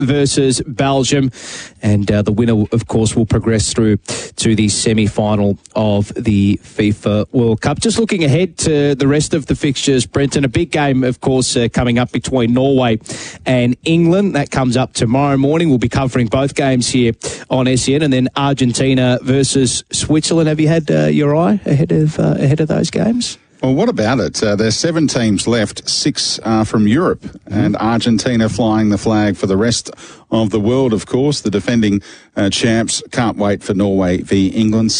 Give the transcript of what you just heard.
versus Belgium. And the winner, of course, will progress through to the semi-final of the FIFA World Cup. Just looking ahead to the rest of the fixtures, Brenton, a big game, of course, coming up between Norway and England. That comes up tomorrow morning. We'll be covering both games here on SEN. And then Argentina versus Switzerland. Have you had your eye ahead of those games? Well, what about it? There's 7 teams left, 6 are from Europe, and Argentina flying the flag for the rest of the world, of course. The defending champs can't wait for Norway v England.